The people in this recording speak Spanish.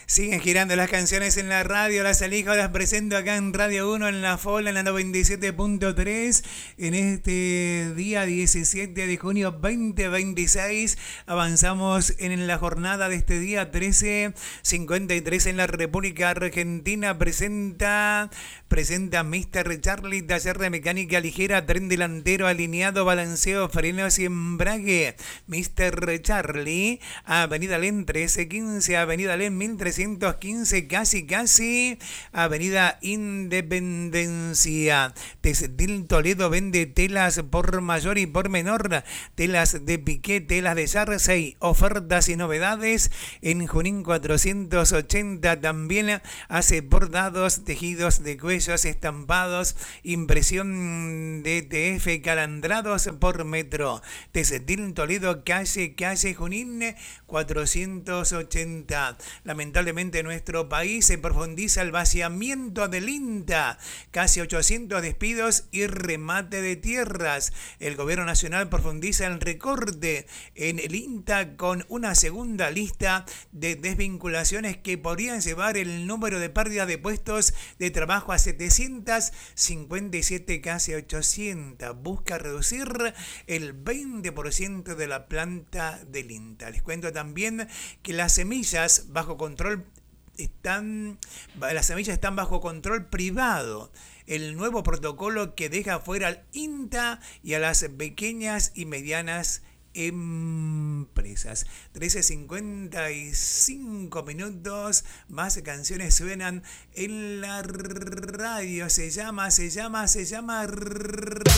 Siguen girando las canciones en la radio, las elijo, las presento acá en Radio 1, en la FOL, en la 97.3, en este día 17 de junio 2026. Avanzamos en la jornada de este día 13:53 en la República Argentina. Presenta Mr. Charlie, taller de mecánica ligera, tren delantero, alineado, balanceo, frenos y embrague. Mr. Charlie, Avenida Len 1315, Avenida Len 1315, casi, Avenida Independencia. Textil Toledo vende telas por mayor y por menor, telas de piqué, telas de jersey, ofertas y novedades en Junín 480. También hace bordados, tejidos de cuellos, estampados, impresión de TF, calandrados por metro. Textil Toledo, calle Junín 480. Lamentablemente en nuestro país se profundiza el vaciamiento del INTA, casi 800 despidos y remate de tierras. El gobierno nacional profundiza el recorte en el INTA con una segunda lista de desvinculaciones que podrían llevar el número de pérdidas de puestos de trabajo a 757, casi 800. Busca reducir el 20% de la planta del INTA. Les cuento también que las semillas están bajo control privado. El nuevo protocolo que deja fuera al INTA y a las pequeñas y medianas empresas. 13:55 minutos. Más canciones suenan en la radio. Se llama